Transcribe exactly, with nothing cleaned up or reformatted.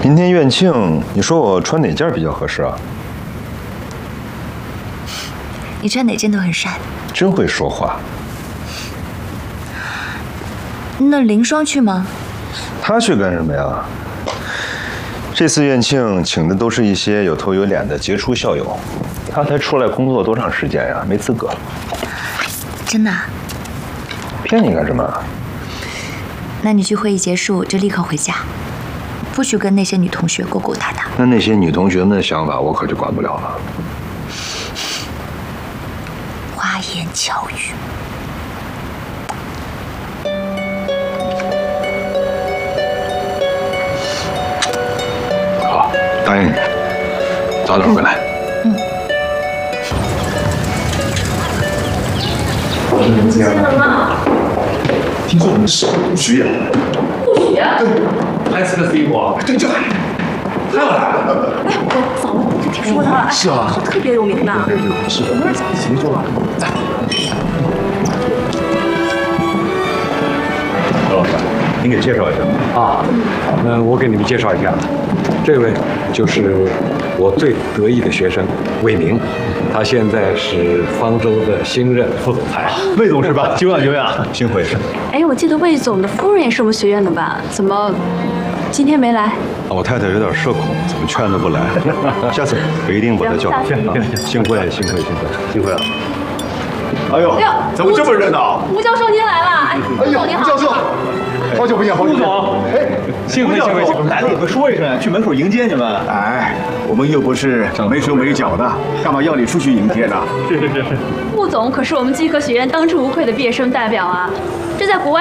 明天院庆，你说我穿哪件比较合适啊？ 你穿哪件都很帅。 真会说话。 那林双去吗？ 他去干什么呀？这次院庆请的都是一些有头有脸的杰出校友，他才出来工作多长时间呀？没资格。 真的啊？ 骗你干什么？ 那你聚会一结束就立刻回家，不许跟那些女同学勾勾搭搭。 那那些女同学们的想法我可就管不了了。 花言巧语。 好，答应你，早点回来。 嗯。 你见了吗？听说我们是不许演。 不许啊！ 对，还是个 C 货。对，就他。他要来了。 哎，我早就听说他了。 是啊， 特别有名的。 对对对，是的。行，坐吧。来。何老师，您给介绍一下吧。 啊，那我给你们介绍一下，这位就是我最得意的学生魏明，他现在是方舟的新任副总裁。 魏总是吧？久仰久仰，幸会是。 哎，我记得魏总的夫人也是我们学院的吧？怎么今天没来？ 我太太有点社恐，怎么劝都不来。下次我一定把她叫来。幸会，幸会，幸会， 幸会啊！哎呦，怎么这么热闹？ 吴教授您来了！哎，吴总您好。 教授，好久不见，好久不见。哎， 幸会，幸会，幸会！ 来了也不说一声，去门口迎接你们。哎，我们又不是没手没脚的，干嘛要你出去迎接呢？ 是是是是。 吴总可是我们基科学院当之无愧的毕业生代表啊，这在国外